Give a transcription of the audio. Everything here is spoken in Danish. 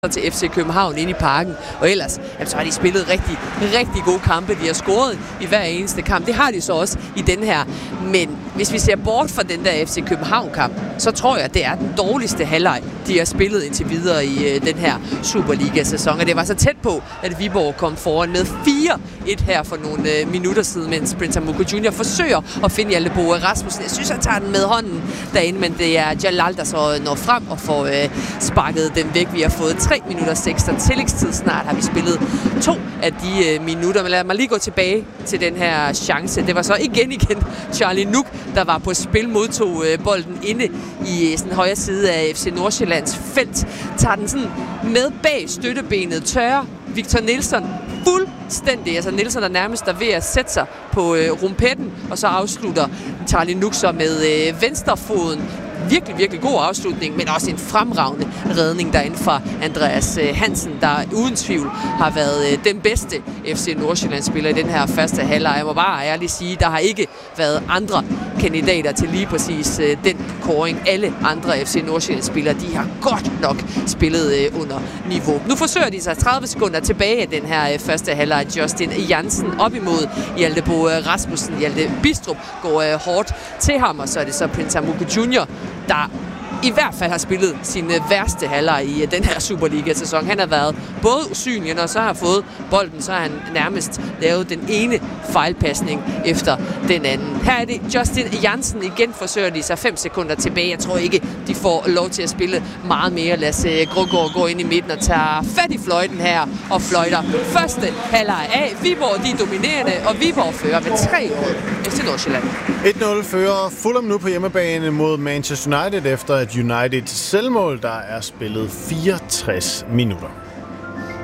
til FC København inde i Parken. Og ellers, så har de spillet rigtig, rigtig gode kampe. De har scoret i hver eneste kamp. Det har de så også i den her. Men hvis vi ser bort fra den der FC København-kamp, så tror jeg, at det er den dårligste halvleg, de har spillet indtil videre i den her Superliga-sæson. Og det var så tæt på, at Viborg kom foran med 4-1 her for nogle minutter siden, mens Prince Amuku Junior forsøger at finde Hjalte Boe Rasmussen. Jeg synes, han tager den med hånden derinde, men det er Jalal, der så når frem og får sparket den væk. Vi har fået 3 minutter ekstra tillægstid. Snart har vi spillet 2 af de minutter. Men lad mig lige gå tilbage til den her chance. Det var så igen Charlie Nuk, der var på spil, modtog bolden inde i sådan højre side af FC Nordsjællands felt. Tager den sådan med bag støttebenet, tørrer Victor Nilsson fuldstændig. Altså Nilsson er nærmest der ved at sætte sig på rumpetten, og så afslutter Charlie Nuk så med venstrefoden. Virkelig, virkelig god afslutning, men også en fremragende redning derinde fra Andreas Hansen, der uden tvivl har været den bedste FC Nordsjælland-spiller i den her første halvleg. Jeg må bare ærligt sige, der har ikke været andre kandidater til lige præcis den kåring. Alle andre FC Nordsjælland-spillere, de har godt nok spillet under niveau. Nu forsøger de sig 30 sekunder tilbage af den her første halvleg. Justin Jansen op imod Hjalte Boe Rasmussen. Hjalte Bistrup går hårdt til ham, og så er det så Prince Amuku Junior, der i hvert fald har spillet sin værste halvleg i den her Superliga-sæson. Han har været både usynlig, og så har fået bolden, så har han nærmest lavet den ene fejlpasning efter den anden. Her er det Justin Jansen. Igen forsøger de sig 5 sekunder tilbage. Jeg tror ikke, de får lov til at spille meget mere. Lad os gå ind i midten og tage fat i fløjten her og fløjter første halvleg af. Viborg, de er dominerende, og Viborg fører med 3-0 FC Nordsjælland. 1-0 fører Fulham nu på hjemmebane mod Manchester United efter et United selvmål, der er spillet 64 minutter.